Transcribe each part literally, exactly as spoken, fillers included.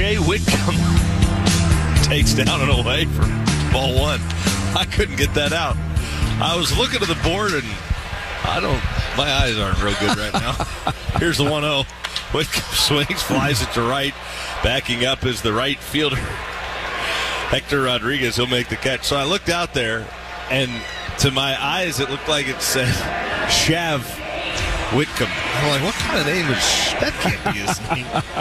Jay Whitcomb takes down and away for ball one. I couldn't get that out. I was looking at the board, and I don't, my eyes aren't real good right now. Here's the one oh. Whitcomb swings, flies it to right. Backing up is the right fielder, Hector Rodriguez. He'll make the catch. So I looked out there, and to my eyes, it looked like it said Shav Whitcomb. I'm like, what kind of name is that? Can't be his name.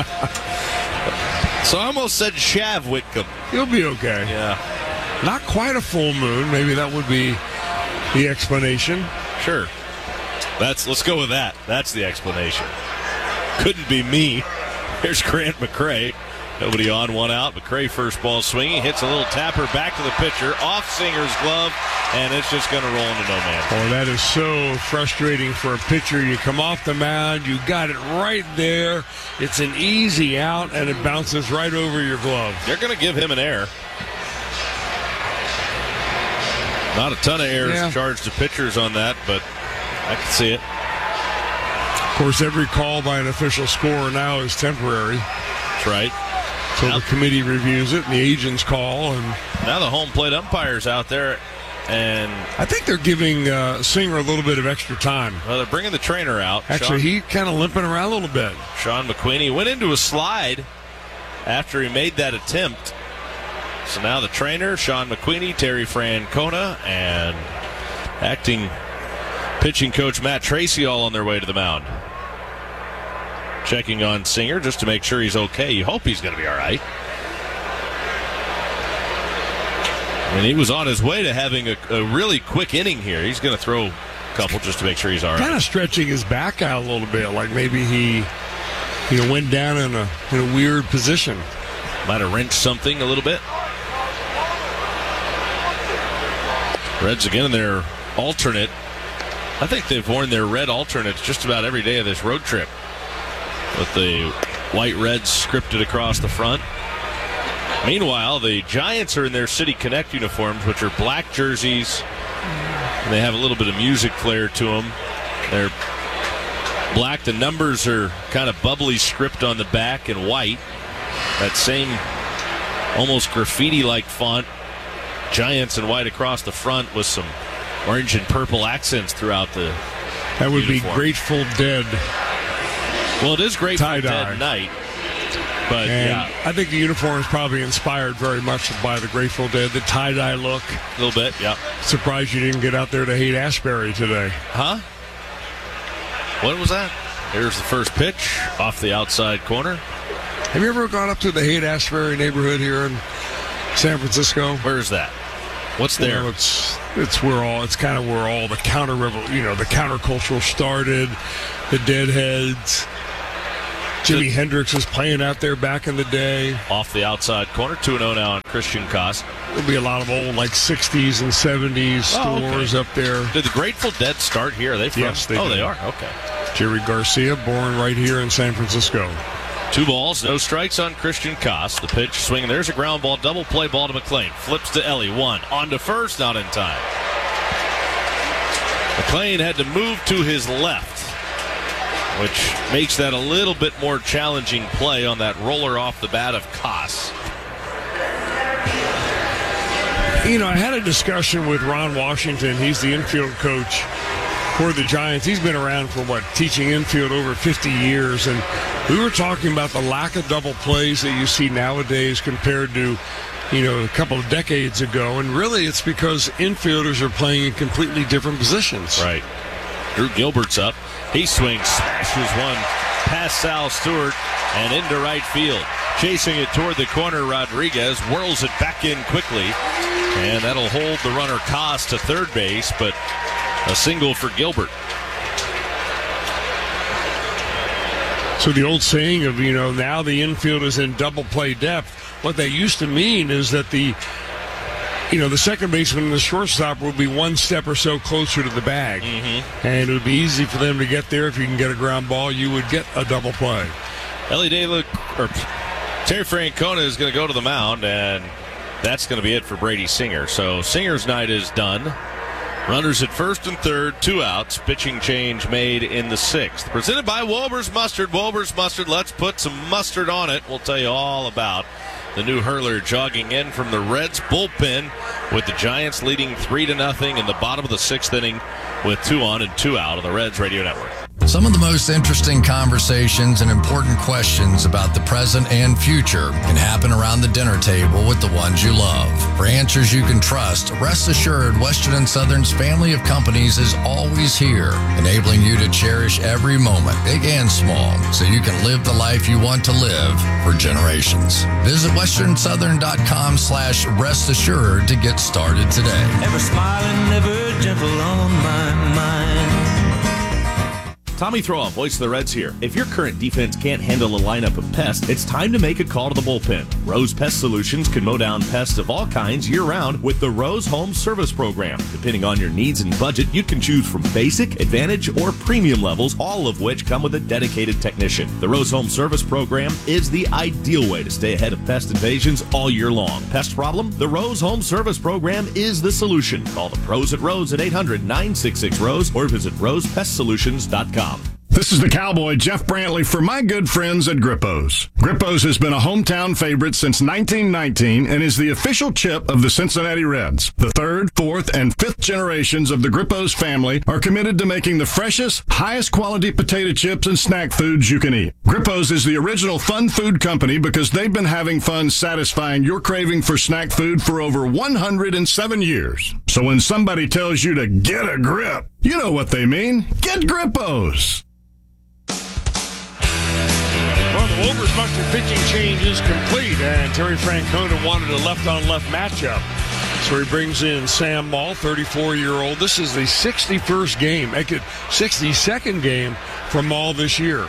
So I almost said Shav Whitcomb. He'll be okay. Yeah. Not quite a full moon. Maybe that would be the explanation. Sure. That's let's go with that. That's the explanation. Couldn't be me. Here's Grant McCray. Nobody on, one out. McCray first ball swinging. Hits a little tapper back to the pitcher. Off Singer's glove, and it's just going to roll into no man. Oh, that is so frustrating for a pitcher. You come off the mound. You got it right there. It's an easy out, and it bounces right over your glove. They're going to give him an error. Not a ton of errors yeah. charged to pitchers on that, but I can see it. Of course, every call by an official scorer now is temporary. That's right. So now, the committee reviews it, and the agents call. And now the home plate umpire's out there, and I think they're giving uh, Singer a little bit of extra time. Well, they're bringing the trainer out. Actually, Sean, he kind of limping around a little bit. Sean McQueenie went into a slide after he made that attempt. So now the trainer, Sean McQueenie, Terry Francona, and acting pitching coach Matt Tracy all on their way to the mound. Checking on Singer just to make sure he's okay. You hope he's going to be all right. And he was on his way to having a, a really quick inning here. He's going to throw a couple just to make sure he's all right. Kind of stretching his back out a little bit, like maybe he, you know, went down in a in a weird position. Might have wrenched something a little bit. Reds again in their alternate. I think they've worn their red alternates just about every day of this road trip, with the white Reds scripted across the front. Meanwhile, the Giants are in their City Connect uniforms, which are black jerseys, and they have a little bit of music flair to them. They're black. The numbers are kind of bubbly script on the back in white. That same almost graffiti-like font. Giants in white across the front with some orange and purple accents throughout the That would uniform. be Grateful Dead. Well, it is Grateful Tie-dye. Dead night. But, and yeah. I think the uniform is probably inspired very much by the Grateful Dead, the tie-dye look. A little bit, yeah. Surprised you didn't get out there to Haight-Ashbury today. Huh? What was that? Here's the first pitch off the outside corner. Have you ever gone up to the Haight-Ashbury neighborhood here in San Francisco? Where's that? What's there? Well, it's it's where all it's kind of where all the counter you know the countercultural started, the Deadheads. Jimi Hendrix was playing out there back in the day. Off the outside corner, two and oh now on Christian Koss. There'll be a lot of old like sixties and seventies Oh, stores okay. up there. Did the Grateful Dead start here? Are they from? Yes, they Oh, did. they are? Okay. Jerry Garcia, born right here in San Francisco. Two balls, no strikes on Christian Koss. The pitch swinging. There's a ground ball, double play ball to McLean. Flips to Ellie. One. On to first, not in time. McLean had to move to his left, which makes that a little bit more challenging play on that roller off the bat of Koss. You know, I had a discussion with Ron Washington. He's the infield coach for the Giants. He's been around for, what, teaching infield over fifty years. And we were talking about the lack of double plays that you see nowadays compared to, you know, a couple of decades ago. And really it's because infielders are playing in completely different positions. Right. Drew Gilbert's up. He swings, smashes one past Sal Stewart and into right field. Chasing it toward the corner, Rodriguez whirls it back in quickly. And that'll hold the runner Koss to third base, but a single for Gilbert. So the old saying of, you know, now the infield is in double play depth, what that used to mean is that the, you know, the second baseman and the shortstop would be one step or so closer to the bag. Mm-hmm. And it would be easy for them to get there. If you can get a ground ball, you would get a double play. Ellie Day look, or Terry Francona is going to go to the mound, and that's going to be it for Brady Singer. So Singer's night is done. Runners at first and third, two outs. Pitching change made in the sixth. Presented by Wolbers Mustard. Wolbers Mustard, let's put some mustard on it. We'll tell you all about the new hurler jogging in from the Reds bullpen with the Giants leading three to nothing in the bottom of the sixth inning with two on and two out on the Reds Radio Network. Some of the most interesting conversations and important questions about the present and future can happen around the dinner table with the ones you love. For answers you can trust, rest assured Western and Southern's family of companies is always here, enabling you to cherish every moment, big and small, so you can live the life you want to live for generations. Visit western southern dot com slash rest assured to get started today. Ever smiling, ever gentle on my mind. Tommy Throa, voice of the Reds here. If your current defense can't handle a lineup of pests, it's time to make a call to the bullpen. Rose Pest Solutions can mow down pests of all kinds year-round with the Rose Home Service Program. Depending on your needs and budget, you can choose from basic, advantage, or premium levels, all of which come with a dedicated technician. The Rose Home Service Program is the ideal way to stay ahead of pest invasions all year long. Pest problem? The Rose Home Service Program is the solution. Call the pros at Rose at eight hundred, nine six six, ROSE or visit rose pest solutions dot com. This is the Cowboy, Jeff Brantley, for my good friends at Grippo's. Grippo's has been a hometown favorite since nineteen nineteen and is the official chip of the Cincinnati Reds. The third, fourth, and fifth generations of the Grippo's family are committed to making the freshest, highest quality potato chips and snack foods you can eat. Grippo's is the original fun food company because they've been having fun satisfying your craving for snack food for over one hundred seven years. So when somebody tells you to get a grip, you know what they mean. Get Grippo's. Well, the Wolbers Mustard pitching change is complete, and Terry Francona wanted a left-on-left matchup. So he brings in Sam Maul, thirty-four-year-old. This is the sixty-first game, sixty-second game for Maul this year.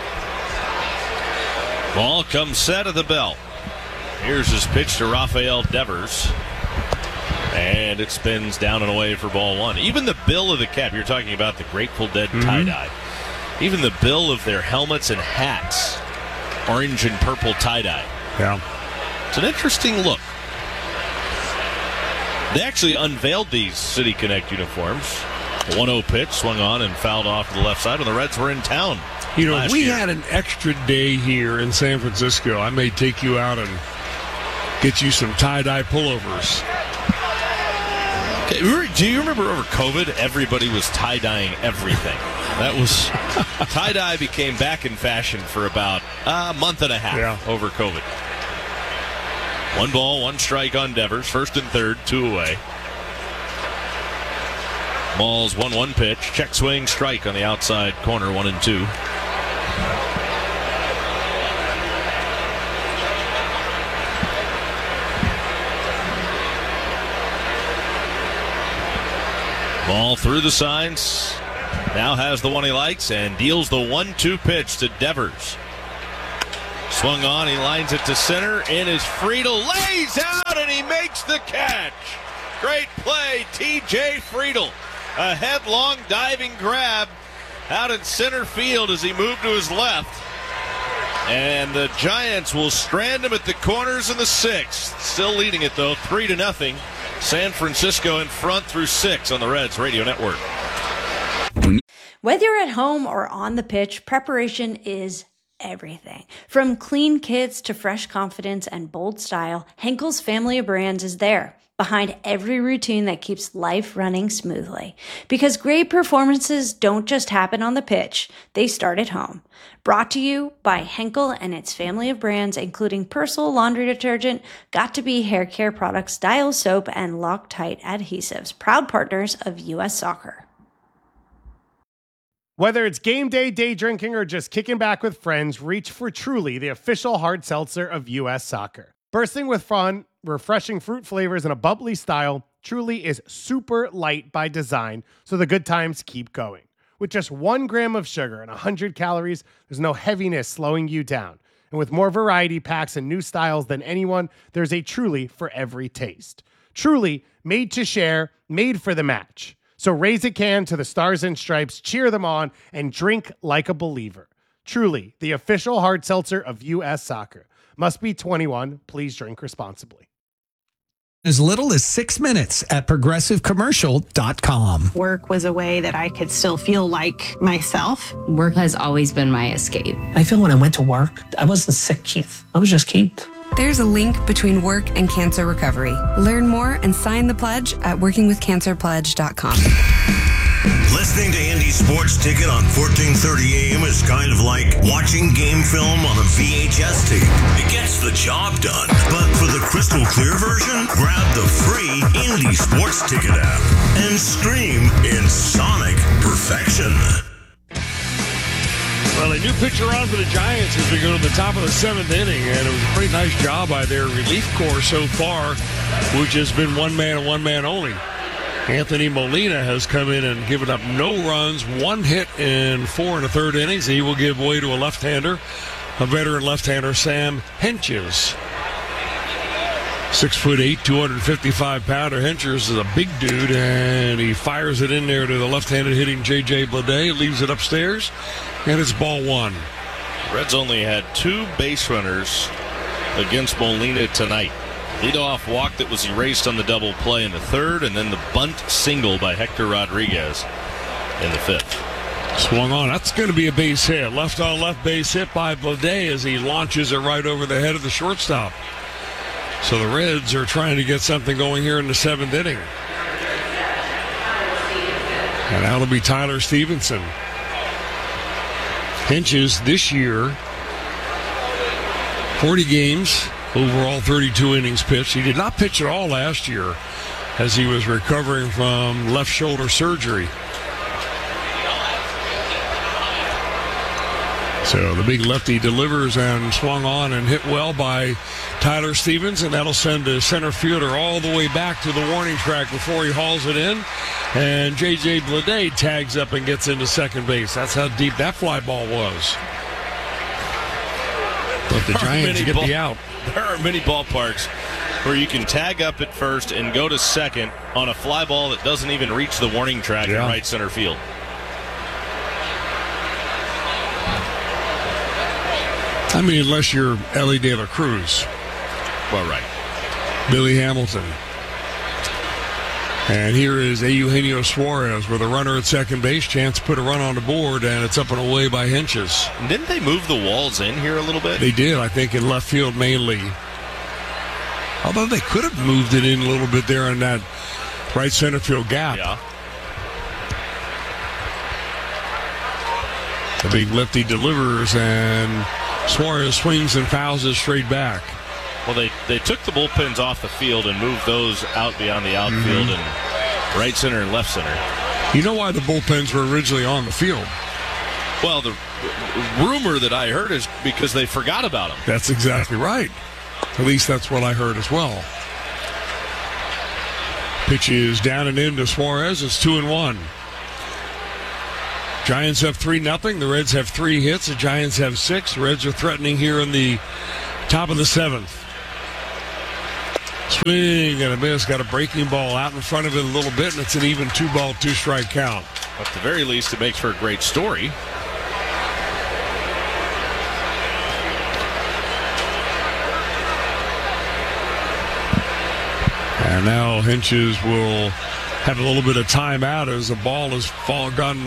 Ball comes set at the belt. Here's his pitch to Rafael Devers. And it spins down and away for ball one. Even the bill of the cap, you're talking about the Grateful Dead mm-hmm. tie-dye. Even the bill of their helmets and hats, orange and purple tie-dye. Yeah. It's an interesting look. They actually unveiled these City Connect uniforms. one oh pitch, swung on and fouled off to the left side, and the Reds were in town. You know, if we year. had an extra day here in San Francisco, I may take you out and get you some tie-dye pullovers. Okay, do you remember over COVID, everybody was tie-dyeing everything? That was, tie-dye became back in fashion for about a month and a half yeah. over COVID. One ball, one strike on Devers, first and third, two away. Maul's one one pitch, check swing, strike on the outside corner, one and two. Ball through the signs. Now has the one he likes and deals the one two pitch to Devers. Swung on, he lines it to center. In is Friedl, lays out, and he makes the catch. Great play, T J Friedl. A headlong diving grab out in center field as he moved to his left. And the Giants will strand him at the corners in the sixth. Still leading it, though, three to nothing. San Francisco in front through six on the Reds Radio Network. Whether you're at home or on the pitch, preparation is everything. From clean kits to fresh confidence and bold style, Henkel's family of brands is there, behind every routine that keeps life running smoothly. Because great performances don't just happen on the pitch, they start at home. Brought to you by Henkel and its family of brands, including Persil laundry detergent, Got2b hair care products, Dial soap, and Loctite adhesives, proud partners of U S Soccer. Whether it's game day, day drinking, or just kicking back with friends, reach for Truly, the official hard seltzer of U S Soccer. Bursting with fun, refreshing fruit flavors, and a bubbly style, Truly is super light by design, so the good times keep going. With just one gram of sugar and one hundred calories, there's no heaviness slowing you down. And with more variety packs and new styles than anyone, there's a Truly for every taste. Truly, made to share, made for the match. So raise a can to the Stars and Stripes, cheer them on, and drink like a believer. Truly, the official hard seltzer of U S Soccer. Must be twenty-one. Please drink responsibly. as little as six minutes at progressive commercial dot com. Work was a way that I could still feel like myself. Work has always been my escape. I feel when I went to work, I wasn't sick, Keith. I was just Keith. There's a link between work and cancer recovery. Learn more and sign the pledge at working with cancer pledge dot com. Listening to Indy Sports Ticket on fourteen thirty A M is kind of like watching game film on a V H S tape. It gets the job done. But for the crystal clear version, grab the free Indy Sports Ticket app and stream in sonic perfection. Well, a new pitcher on for the Giants as we go to the top of the seventh inning, and it was a pretty nice job by their relief corps so far, which has been one man and one man only. Anthony Molina has come in and given up no runs, one hit in four and a third innings. He will give way to a left-hander, a veteran left-hander, Sam Hentges. Six foot eight, two hundred fifty-five pounder. Hentges is a big dude, and he fires it in there to the left-handed hitting J J Bleday, leaves it upstairs, and it's ball one. Reds only had two base runners against Molina tonight. Leadoff walk that was erased on the double play in the third, and then the bunt single by Hector Rodriguez in the fifth. Swung on. That's going to be a base hit. Left on left base hit by Bleday as he launches it right over the head of the shortstop. So the Reds are trying to get something going here in the seventh inning. And that'll be Tyler Stevenson. Hentges this year, forty games. Overall, thirty-two innings pitched. He did not pitch at all last year as he was recovering from left shoulder surgery. So the big lefty delivers and swung on and hit well by Tyler Stevens, and that'll send the center fielder all the way back to the warning track before he hauls it in. And J J Bleday tags up and gets into second base. That's how deep that fly ball was. But the Giants get the out. There are many ballparks where you can tag up at first and go to second on a fly ball that doesn't even reach the warning track yeah. in right center field. I mean, unless you're Ellie De La Cruz. Well, right. Billy Hamilton. And here is Eugenio Suarez with a runner at second base. Chance to put a run on the board, and it's up and away by Hentges. Didn't they move the walls in here a little bit? They did, I think, in left field mainly. Although they could have moved it in a little bit there in that right center field gap. Yeah. The big lefty delivers, and Suarez swings and fouls it straight back. Well, they, they took the bullpens off the field and moved those out beyond the outfield mm-hmm. and right center and left center. You know why the bullpens were originally on the field? Well, the rumor that I heard is because they forgot about them. That's exactly right. At least that's what I heard as well. Pitch is down and in to Suarez. It's two and one. Giants have three nothing. The Reds have three hits. The Giants have six. The Reds are threatening here in the top of the seventh. Swing and a miss. Got a breaking ball out in front of it a little bit, and it's an even two ball, two strike count. At the very least, it makes for a great story. And now Hentges will have a little bit of timeout as the ball has fall gone